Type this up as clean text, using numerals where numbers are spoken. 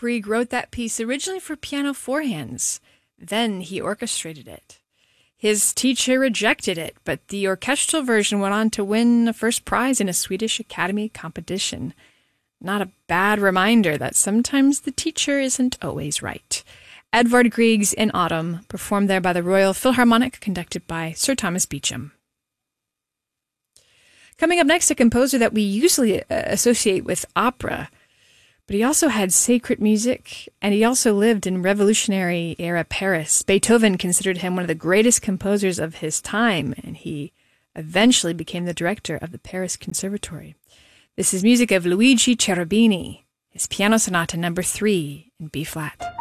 Grieg wrote that piece originally for piano four hands. Then he orchestrated it. His teacher rejected it, but the orchestral version went on to win a first prize in a Swedish Academy competition. Not a bad reminder that sometimes the teacher isn't always right. Edvard Grieg's In Autumn, performed there by the Royal Philharmonic, conducted by Sir Thomas Beecham. Coming up next, a composer that we usually associate with opera, but he also had sacred music, and he also lived in revolutionary-era Paris. Beethoven considered him one of the greatest composers of his time, and he eventually became the director of the Paris Conservatory. This is music of Luigi Cherubini, his Piano Sonata No. 3 in B-flat.